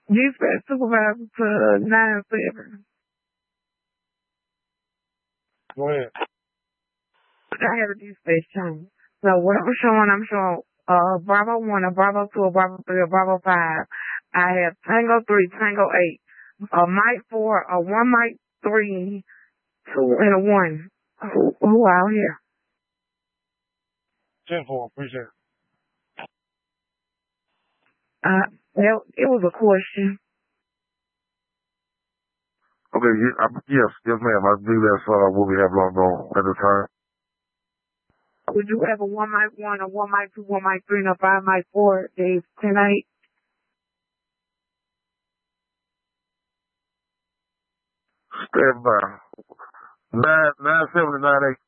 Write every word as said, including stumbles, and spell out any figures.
Dispatch supervisor to nine seven. Go ahead. I have a dispatch change. So what I'm showing, I'm showing uh Bravo one, a Bravo two, a Bravo three, a Bravo five. I have Tango three, Tango eight, a Mike four, a one Mike three, two, and a one. Who, who out here? ten four, appreciate it. Uh, well, it was a question. Okay, yeah, I, yes, yes, ma'am. I believe that's uh, what we have logged on at the time. Would you have a one Mike one, a one Mike two, one Mike three, and a five Mike four days tonight? Stand by. Nine nine seven to nine eight.